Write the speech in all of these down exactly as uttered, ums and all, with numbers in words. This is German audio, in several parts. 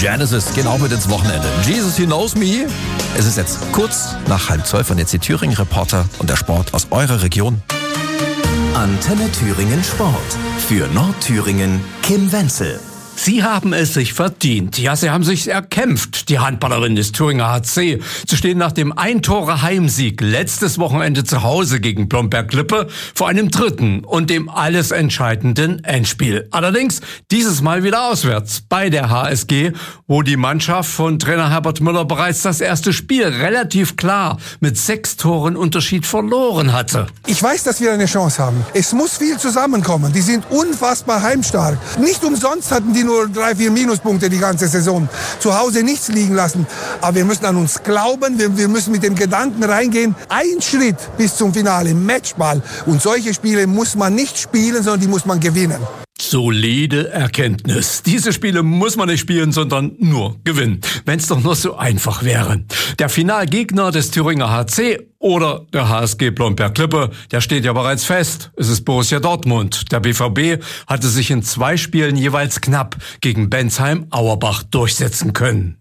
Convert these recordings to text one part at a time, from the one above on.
Genesis gehen auch mit ins Wochenende. Jesus, He Knows Me. Es ist jetzt kurz nach halb zwölf und jetzt die Thüringen-Reporter und der Sport aus eurer Region. Antenne Thüringen Sport. Für Nordthüringen Kim Wenzel. Sie haben es sich verdient. Ja, sie haben sich erkämpft, die Handballerin des Thüringer H C. Sie stehen nach dem Ein-Tore-Heimsieg letztes Wochenende zu Hause gegen Blomberg-Lippe vor einem dritten und dem alles entscheidenden Endspiel. Allerdings dieses Mal wieder auswärts bei der H S G, wo die Mannschaft von Trainer Herbert Müller bereits das erste Spiel relativ klar mit sechs Toren Unterschied verloren hatte. Ich weiß, dass wir eine Chance haben. Es muss viel zusammenkommen. Die sind unfassbar heimstark. Nicht umsonst hatten die nur drei, vier Minuspunkte die ganze Saison. Zu Hause nichts liegen lassen. Aber wir müssen an uns glauben. Wir, wir müssen mit dem Gedanken reingehen. Ein Schritt bis zum Finale. Matchball. Und solche Spiele muss man nicht spielen, sondern die muss man gewinnen. Solide Erkenntnis. Diese Spiele muss man nicht spielen, sondern nur gewinnen. Wenn es doch nur so einfach wäre. Der Finalgegner des Thüringer H C oder der H S G Blomberg-Lippe, der steht ja bereits fest. Es ist Borussia Dortmund. Der B V B hatte sich in zwei Spielen jeweils knapp gegen Bensheim-Auerbach durchsetzen können.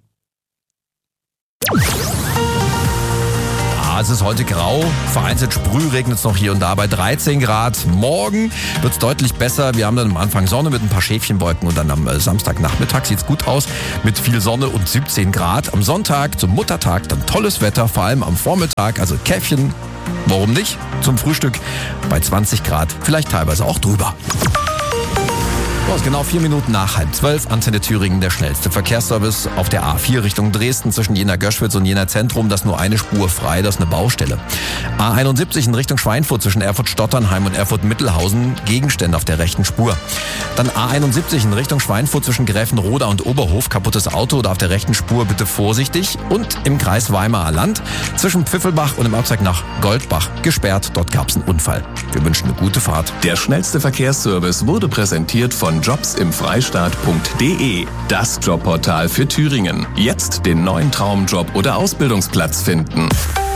Es ist heute grau, vereinzelt Sprüh regnet es noch hier und da bei dreizehn Grad. Morgen wird es deutlich besser. Wir haben dann am Anfang Sonne mit ein paar Schäfchenwolken und dann am Samstagnachmittag sieht es gut aus mit viel Sonne und siebzehn Grad. Am Sonntag zum Muttertag dann tolles Wetter, vor allem am Vormittag, also Käffchen, warum nicht, zum Frühstück bei zwanzig Grad, vielleicht teilweise auch drüber. So, ist genau vier Minuten nach halb zwölf. Antenne Thüringen, der schnellste Verkehrsservice auf der A vier Richtung Dresden zwischen Jena-Göschwitz und Jena-Zentrum. Das ist nur eine Spur frei, das ist eine Baustelle. A einundsiebzig in Richtung Schweinfurt zwischen Erfurt-Stotternheim und Erfurt-Mittelhausen. Gegenstände auf der rechten Spur. Dann A einundsiebzig in Richtung Schweinfurt zwischen Gräfenroda und Oberhof. Kaputtes Auto oder auf der rechten Spur bitte vorsichtig. Und im Kreis Weimarer Land zwischen Pfiffelbach und im Abzweig nach Goldbach gesperrt. Dort gab es einen Unfall. Wir wünschen eine gute Fahrt. Der schnellste Verkehrsservice wurde präsentiert von jobs im freistaat punkt de, das Jobportal für Thüringen. Jetzt den neuen Traumjob oder Ausbildungsplatz finden.